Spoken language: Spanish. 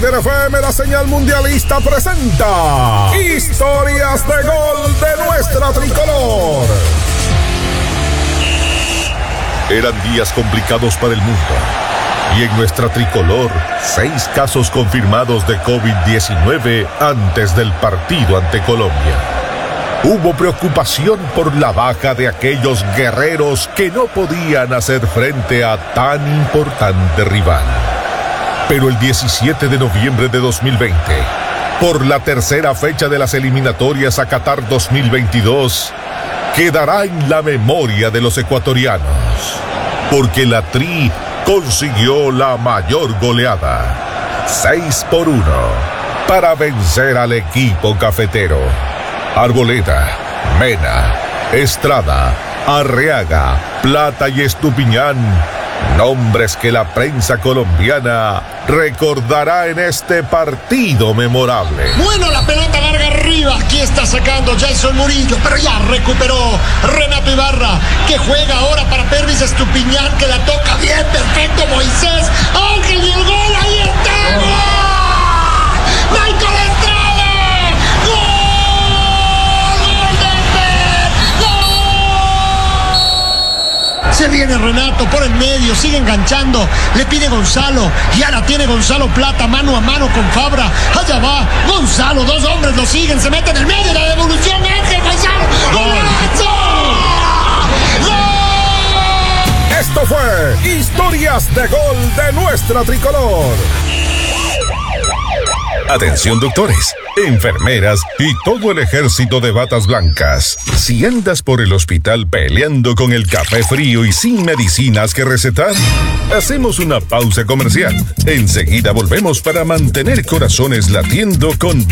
Líder FM, la señal mundialista, presenta Historias de Gol de nuestra tricolor. Eran días complicados para el mundo. Y en nuestra tricolor, 6 casos confirmados de COVID-19 antes del partido ante Colombia. Hubo preocupación por la baja de aquellos guerreros que no podían hacer frente a tan importante rival. Pero el 17 de noviembre de 2020, por la tercera fecha de las eliminatorias a Qatar 2022, quedará en la memoria de los ecuatorianos, porque la Tri consiguió la mayor goleada, 6-1, para vencer al equipo cafetero. Arboleda, Mena, Estrada, Arriaga, Plata y Estupiñán, nombres que la prensa colombiana recordará en este partido memorable. Bueno, la pelota larga arriba, aquí está sacando Jason Murillo, pero ya recuperó Renato Ibarra, que juega ahora para Pervis Estupiñán, que la toca bien, perfecto, Moisés Ángel, y el gol, ahí está, ¡gol! ¡Michael Estrada! ¡Gol! ¡Gol de Pep! ¡Gol! Se viene Renato por el medio, sigue enganchando, le pide Gonzalo, y ahora tiene Gonzalo Plata mano a mano con Fabra, allá va Gonzalo, 2 hombres lo siguen, se mete en el medio, la devolución, Ángel Gonzalo, ¡golazo! ¡Gol! Esto fue Historias de Gol de nuestra tricolor. Atención, doctores, enfermeras y todo el ejército de batas blancas. Si andas por el hospital peleando con el café frío y sin medicinas que recetar, hacemos una pausa comercial. Enseguida volvemos para mantener corazones latiendo con